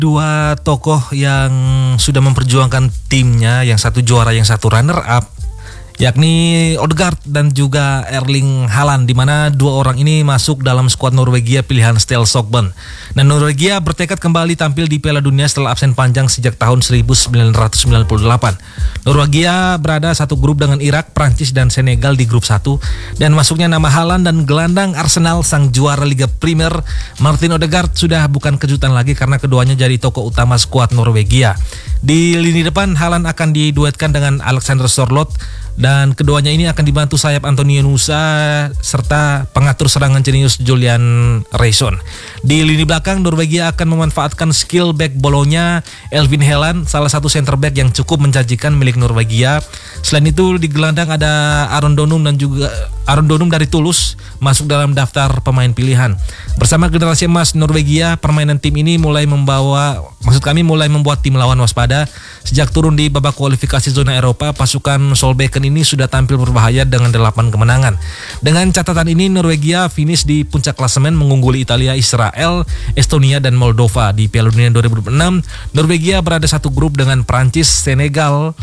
Dua tokoh yang sudah memperjuangkan timnya, yang satu juara, yang satu runner up, yakni Odegaard dan juga Erling Haaland, di mana dua orang ini masuk dalam skuad Norwegia pilihan Ståle Solbakken. Dan Norwegia bertekad kembali tampil di Piala Dunia setelah absen panjang sejak tahun 1998. Norwegia berada satu grup dengan Irak, Prancis, dan Senegal di grup 1. Dan masuknya nama Haaland dan gelandang Arsenal sang juara Liga Premier Martin Odegaard sudah bukan kejutan lagi karena keduanya jadi tokoh utama skuad Norwegia. Di lini depan Haaland akan diduetkan dengan Alexander Sørloth, dan keduanya ini akan dibantu sayap Antonio Nusa serta pengatur serangan jenius Julian Reison. Di lini belakang Norwegia akan memanfaatkan skill back Bologna Elvin Haaland, salah satu center back yang cukup menjanjikan milik Norwegia. Selain itu di gelandang ada Aaron Donum dari Toulouse masuk dalam daftar pemain pilihan. Bersama generasi emas Norwegia, permainan tim ini mulai membuat tim lawan waspada. Sejak turun di babak kualifikasi zona Eropa, pasukan Solbakken ini sudah tampil berbahaya dengan 8 kemenangan. Dengan catatan ini, Norwegia finish di puncak klasemen mengungguli Italia, Israel, Estonia, dan Moldova. Di Piala Dunia 2006, Norwegia berada satu grup dengan Prancis, Senegal,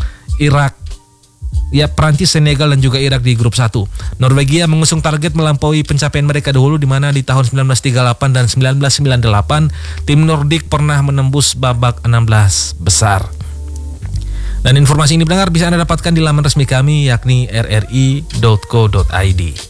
dan juga Irak di grup 1. Norwegia mengusung target melampaui pencapaian mereka dahulu, di mana di tahun 1938 dan 1998 tim Nordik pernah menembus babak 16 besar. Dan informasi ini pendengar bisa Anda dapatkan di laman resmi kami yakni rri.co.id.